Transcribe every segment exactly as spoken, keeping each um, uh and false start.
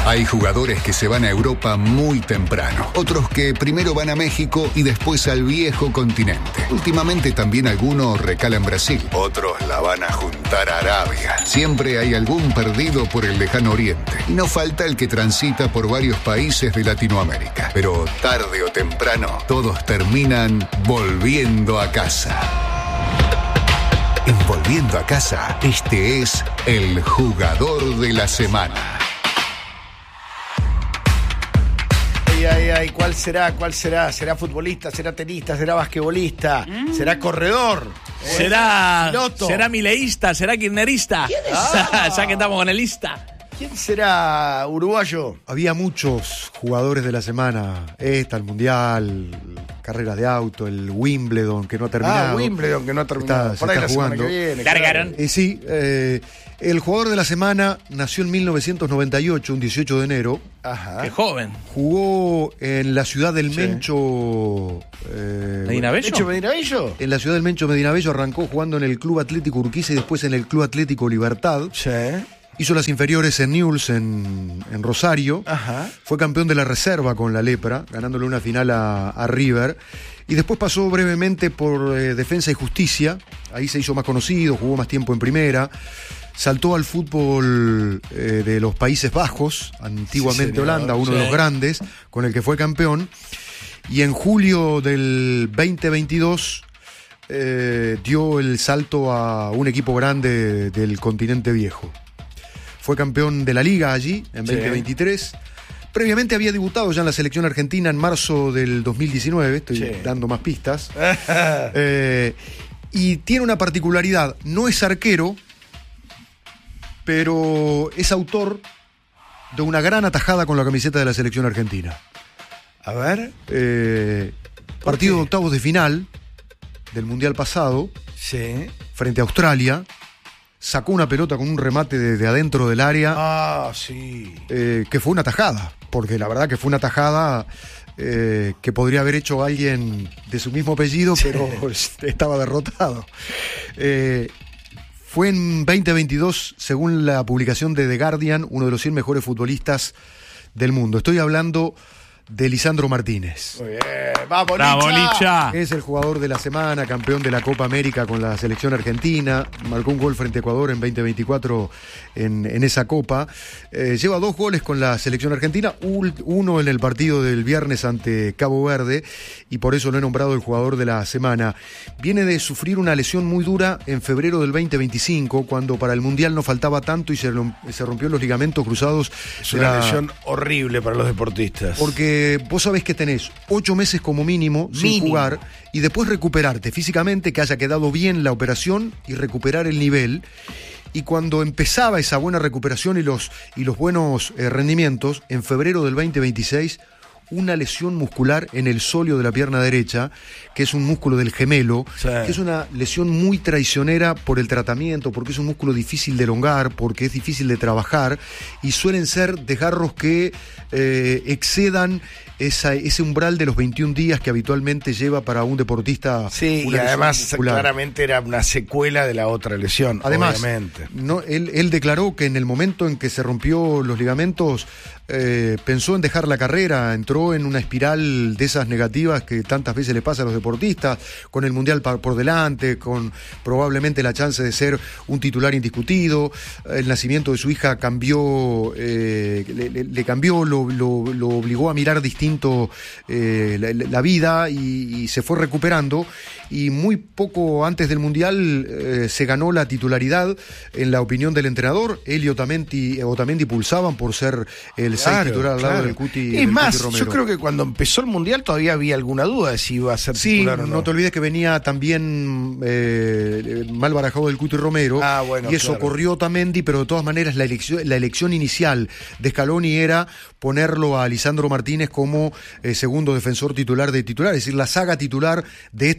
Hay jugadores que se van a Europa muy temprano, otros que primero van a México y después al viejo continente. Últimamente también algunos recalan Brasil, otros la van a juntar a Arabia. Siempre hay algún perdido por el lejano oriente y no falta el que transita por varios países de Latinoamérica. Pero tarde o temprano todos terminan volviendo a casa. En Volviendo a Casa, este es el jugador de la semana. Ay, ay, ay, ¿cuál será? ¿Cuál será? ¿Será futbolista? ¿Será tenista? ¿Será basquetbolista? Mm. ¿Será corredor? ¿Será piloto? ¿Será mileísta? ¿Será kirchnerista? Ah. Ya que estamos con el lista. ¿Quién será uruguayo? Había muchos jugadores de la semana. Esta, el Mundial, carreras de auto, el Wimbledon, que no ha terminado. Ah, Wimbledon, que no ha terminado. Está, Por ahí está la jugando. semana que viene. Largaron. Claro. Eh, sí, eh, el jugador de la semana nació en mil novecientos noventa y ocho, un dieciocho de enero. Ajá. Qué joven. Jugó en la ciudad del Sí. Mencho. Eh, ¿Medina Bello? ¿Hecho Medina Bello? En la ciudad del Mencho Medina Bello arrancó jugando en el Club Atlético Urquiza y después en el Club Atlético Libertad. Sí. Hizo las inferiores en Newell's, en, en Rosario. Ajá. Fue campeón de la reserva con la Lepra, ganándole una final a, a River. Y después pasó brevemente por eh, Defensa y Justicia. Ahí se hizo más conocido, jugó más tiempo en primera. Saltó al fútbol eh, de los Países Bajos, antiguamente Sí, Holanda, uno sí. de los grandes, con el que fue campeón. Y en julio del veinte veintidós eh, dio el salto a un equipo grande del continente viejo. Fue campeón de la Liga allí, en Sí. veinte veintitrés. Previamente había debutado ya en la selección argentina en marzo del dos mil diecinueve, estoy Sí. dando más pistas. eh, y tiene una particularidad, no es arquero, pero es autor de una gran atajada con la camiseta de la selección argentina. A ver. Eh, partido qué? de octavos de final del Mundial pasado, Sí. frente a Australia, sacó una pelota con un remate de, de adentro del área. Ah, sí. Eh, que fue una tajada, porque la verdad que fue una tajada eh, que podría haber hecho alguien de su mismo apellido, pero estaba derrotado. Eh, fue en veinte veintidós, según la publicación de The Guardian, uno de los cien mejores futbolistas del mundo. Estoy hablando de Lisandro Martínez. Muy bien. Vamos, Bravo, Licha. Licha. Es el jugador de la semana, campeón de la Copa América con la selección argentina, marcó un gol frente a Ecuador en veinte veinticuatro en, en esa Copa. Eh, lleva dos goles con la selección argentina, uno en el partido del viernes ante Cabo Verde, y por eso lo he nombrado el jugador de la semana. Viene de sufrir una lesión muy dura en febrero del veinte veinticinco, cuando para el Mundial no faltaba tanto y se, se rompió los ligamentos cruzados. Es de una la... lesión horrible para los deportistas. Porque vos sabés que tenés ocho meses como mínimo, sin Mínimo. jugar y después recuperarte físicamente, que haya quedado bien la operación y recuperar el nivel. Y cuando empezaba esa buena recuperación y los, y los buenos eh, rendimientos, en febrero del veinte veintiséis, una lesión muscular en el sóleo de la pierna derecha, que es un músculo del gemelo, Sí. que es una lesión muy traicionera por el tratamiento, porque es un músculo difícil de elongar, porque es difícil de trabajar, y suelen ser desgarros que eh, excedan esa, ese umbral de los veintiún días que habitualmente lleva para un deportista. Sí, y una lesión además muscular. claramente era una secuela de la otra lesión, Además, obviamente. no, él, él declaró que en el momento en que se rompió los ligamentos, eh, pensó en dejar la carrera, entró en una espiral de esas negativas que tantas veces le pasa a los deportistas, con el Mundial por delante, con probablemente la chance de ser un titular indiscutido. El nacimiento de su hija cambió, eh, le, le, le cambió, lo, lo, lo obligó a mirar distinto eh, la, la vida y, y se fue recuperando. Y muy poco antes del Mundial eh, se ganó la titularidad, en la opinión del entrenador. Él y Otamendi, Otamendi pulsaban por ser el seis Claro, titular al lado claro. del Cuti. Es del más, Cuti Romero. yo creo que cuando empezó el Mundial todavía había alguna duda de si iba a ser Sí, titular o no. no. te olvides que venía también eh, mal barajado del Cuti Romero. Ah, bueno, y eso claro. corrió Otamendi, pero de todas maneras la elección, la elección inicial de Scaloni era ponerlo a Lisandro Martínez como eh, segundo defensor titular de titular, es decir, la saga titular de esta selección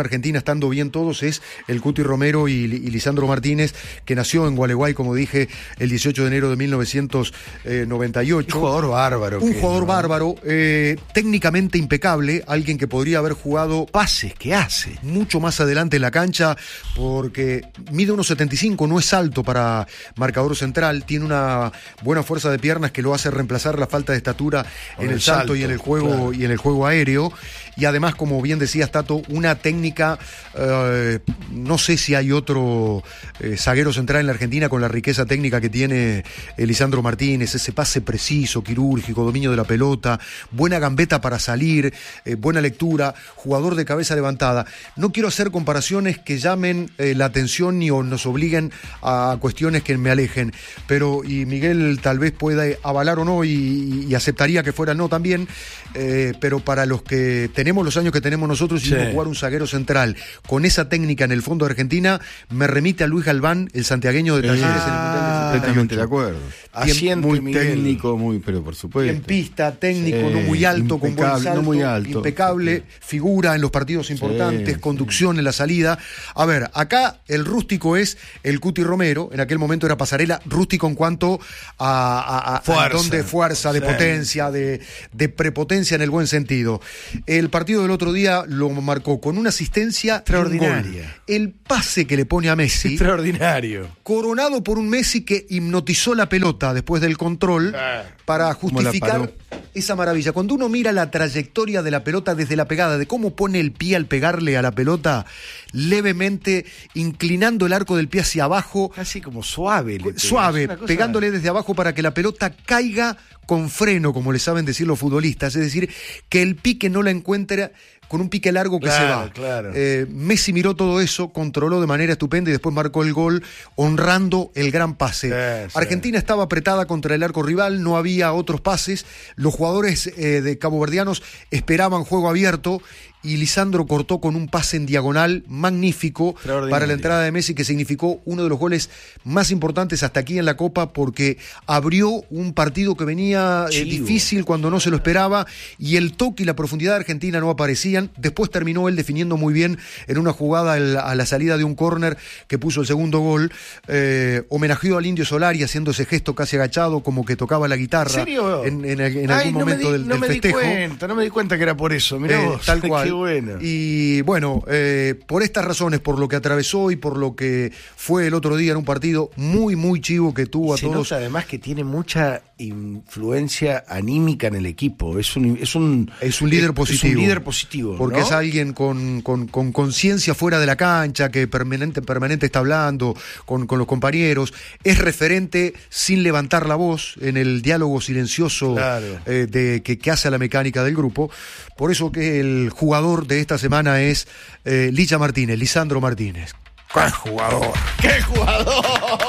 Argentina, estando bien todos, es el Cuti Romero y, y Lisandro Martínez, que nació en Gualeguay, como dije, el dieciocho de enero de mil novecientos noventa y ocho. Un jugador bárbaro. Un que, jugador ¿no? bárbaro, eh, técnicamente impecable, alguien que podría haber jugado pases que hace mucho más adelante en la cancha, porque mide uno setenta y cinco, no es alto para marcador central, tiene una buena fuerza de piernas que lo hace reemplazar la falta de estatura en el, el salto, salto y en el juego claro. y en el juego aéreo, y además, como bien decías, Tato, una técnica, eh, no sé si hay otro eh, zaguero central en la Argentina con la riqueza técnica que tiene Lisandro Martínez, ese pase preciso, quirúrgico, dominio de la pelota, buena gambeta para salir, eh, buena lectura, jugador de cabeza levantada. No quiero hacer comparaciones que llamen eh, la atención ni o nos obliguen a cuestiones que me alejen, pero, y Miguel tal vez pueda avalar o no, y, y aceptaría que fuera no también, eh, pero para los que tenemos los años que tenemos nosotros y sí. jugar un zaguero central con esa técnica en el fondo de Argentina, me remite a Luis Galván, el santiagueño de Talleres ah, en el Mundial del completamente de acuerdo. Asiente, muy Miguel. técnico, muy, pero por supuesto. En pista, técnico, sí, no muy alto, con buen salto, no muy alto, impecable, sí. figura en los partidos importantes, sí, conducción sí. en la salida. A ver, acá el rústico es el Cuti Romero, en aquel momento era pasarela, rústico en cuanto a, a, a, fuerza. a don de fuerza, de sí. potencia, de, de prepotencia en el buen sentido. El partido del otro día lo marcó con una asistencia extraordinaria. El pase que le pone a Messi. Extraordinario. Coronado por un Messi que hipnotizó la pelota después del control ah, para justificar esa maravilla. Cuando uno mira la trayectoria de la pelota desde la pegada, de cómo pone el pie al pegarle a la pelota, levemente inclinando el arco del pie hacia abajo. Casi como suave. Le suave, pegándole desde abajo para que la pelota caiga con freno, como le saben decir los futbolistas. Es decir, que el pique no la encuentre con un pique largo que claro, se va. Claro. Eh, Messi miró todo eso, controló de manera estupenda y después marcó el gol honrando el gran pase. Sí, sí. Argentina estaba apretada contra el arco rival, no había otros pases, los jugadores eh, de caboverdianos esperaban juego abierto y Lisandro cortó con un pase en diagonal magnífico para la entrada de Messi, que significó uno de los goles más importantes hasta aquí en la Copa, porque abrió un partido que venía eh, difícil cuando no se lo esperaba, y el toque y la profundidad de Argentina no aparecían. Después terminó él definiendo muy bien en una jugada a la salida de un córner que puso el segundo gol, eh, homenajeó al Indio Solari haciendo ese gesto casi agachado, como que tocaba la guitarra. ¿En serio? En, en, en Ay, algún no momento di, del, no del me festejo. Di cuenta, no me di cuenta que era por eso, mirá eh, vos. Tal cual. Qué bueno. Y bueno, eh, por estas razones, por lo que atravesó y por lo que fue el otro día en un partido muy, muy chivo que tuvo a Se todos. Nota además que tiene mucha influencia anímica en el equipo. Es un, es un, es un líder es, positivo. Es un líder positivo. Porque ¿no? es alguien con con conciencia fuera de la cancha, que permanente, permanente está hablando con, con los compañeros. Es referente sin levantar la voz en el diálogo silencioso claro. eh, de, que, que hace a la mecánica del grupo. Por eso que el jugador de esta semana es eh, Licha Martínez, Lisandro Martínez. ¡Qué jugador! ¡Qué jugador!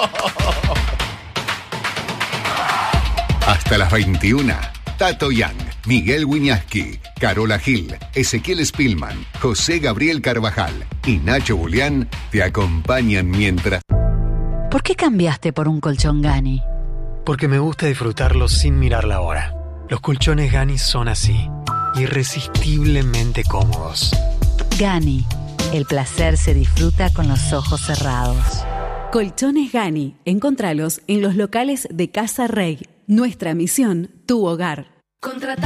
Hasta las veintiuna. Tato Yang, Miguel Wiñaski, Carola Gil, Ezequiel Spillman, José Gabriel Carvajal y Nacho Julián te acompañan mientras... ¿Por qué cambiaste por un colchón Gani? Porque me gusta disfrutarlo sin mirar la hora. Los colchones Gani son así, irresistiblemente cómodos. Gani, el placer se disfruta con los ojos cerrados. Colchones Gani, encontralos en los locales de Casa Rey. Nuestra misión, tu hogar. Contrata